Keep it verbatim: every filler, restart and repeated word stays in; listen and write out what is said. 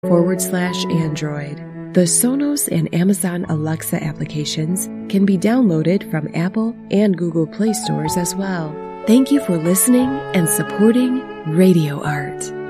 forward slash Android. The Sonos and Amazon Alexa applications can be downloaded from Apple and Google Play stores as well. Thank you for listening and supporting Radio Art.